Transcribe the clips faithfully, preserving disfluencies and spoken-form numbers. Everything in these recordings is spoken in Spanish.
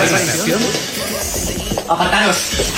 ¡Apartaros!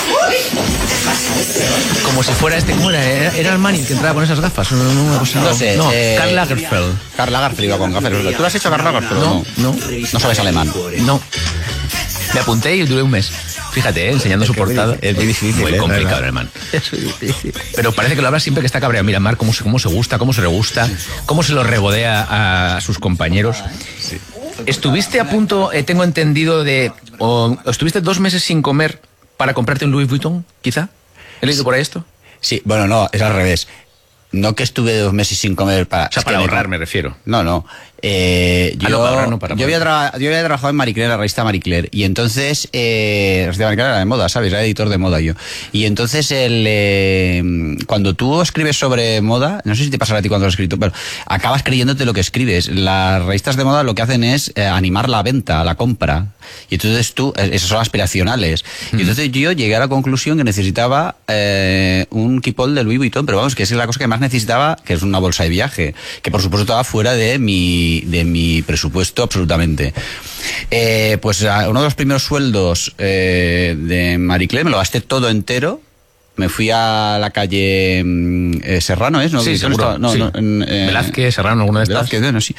Como si fuera este, ¿cómo era? Era, era el Manning que entraba con esas gafas. No, no, no, cosa, No sé, No, eh, Karl Lagerfeld. Karl Lagerfeld iba con gafas. ¿Tú lo has hecho, Karl Lagerfeld? No, no. No sabes alemán. No. Me apunté y duré un mes. Fíjate, ¿eh? Enseñando su portada. Es muy difícil. Muy ¿eh? complicado, el alemán. Es muy difícil. Pero parece que lo habla siempre que está cabreado. Mira, Mar, cómo se, cómo se gusta, cómo se le gusta, cómo se lo regodea a sus compañeros. Sí. Estuviste a punto, eh, tengo entendido, de... O, estuviste dos meses sin comer para comprarte un Louis Vuitton, quizá. ¿He leído por ahí esto? Sí, bueno, no, es al revés. No que estuve dos meses sin comer para... O sea, para ahorrar, me refiero. No, no. Eh, yo, Ah, no, para ahorrar, no, para yo, había tra- yo había trabajado en Marie Claire, la revista Marie Claire, y entonces, eh, la revista Marie Claire era de moda, ¿sabes? Era editor de moda yo. Y entonces, el, eh, cuando tú escribes sobre moda, no sé si te pasará a ti cuando lo has escrito, pero acabas creyéndote lo que escribes. Las revistas de moda lo que hacen es eh, animar la venta, la compra. Y entonces tú, eh, esas son aspiracionales. Mm. Y entonces yo llegué a la conclusión que necesitaba eh, un kipol de Louis Vuitton, pero vamos, que es la cosa que más necesitaba, que es una bolsa de viaje, que por supuesto estaba fuera de mi de mi presupuesto absolutamente. Eh, pues uno de los primeros sueldos eh, de Marie Claire me lo gasté todo entero. Me fui a la calle eh, Serrano, ¿es? ¿No? Sí, seguro. No, sí. no, en, eh, Velázquez, Serrano, alguna de estas. Velázquez, bueno, sí.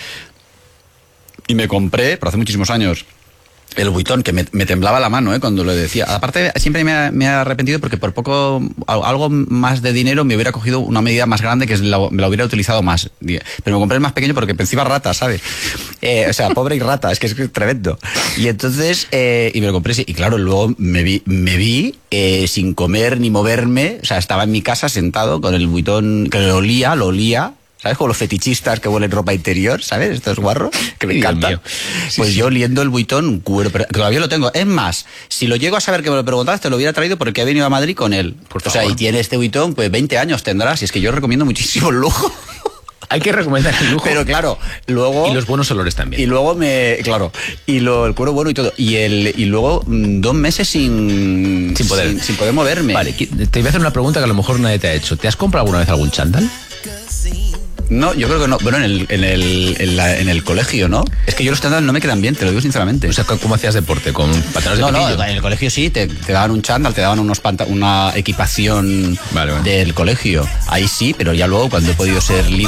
Y me compré, pero hace muchísimos años, el Vuitton, que me, me temblaba la mano, ¿eh? Cuando lo decía. Aparte, siempre me ha, me ha arrepentido porque por poco, algo más de dinero me hubiera cogido una medida más grande que la, me la hubiera utilizado más. Pero me compré el más pequeño porque pensé iba rata, ¿sabes? Eh, o sea, pobre y rata, es que es tremendo. Y entonces, eh, y me lo compré, sí, y claro, luego me vi, me vi eh, sin comer ni moverme, o sea, estaba en mi casa sentado con el Vuitton, que lo olía, lo olía. ¿Sabes? Como los fetichistas que huelen ropa interior, ¿sabes? Estos guarros, que me encantan. Sí, pues sí. Yo oliendo el Vuitton, un cuero, pero todavía lo tengo. Es más, si lo llego a saber que me lo preguntabas, te lo hubiera traído porque he venido a Madrid con él. Por o sea, y tiene este Vuitton, pues veinte años tendrás, y es que yo recomiendo muchísimo el lujo. Hay que recomendar el lujo. Pero claro, luego... Y los buenos olores también. Y luego me... Claro. Y lo, el cuero bueno y todo. Y el y luego dos meses sin... Sin poder. Sin, sin poder moverme. Vale, te voy a hacer una pregunta que a lo mejor nadie te ha hecho. ¿Te has comprado alguna vez algún chándal? No, yo creo que no. Bueno, en el, en el, en la, en el colegio, ¿no? Es que yo los chándal no me quedan bien, te lo digo sinceramente. O sea, ¿cómo hacías deporte? ¿Con pantalones no, de pitillo? No, en el colegio sí, te, te daban un chándal, te daban unos panta- una equipación vale, vale. del colegio. Ahí sí, pero ya luego cuando he podido ser libre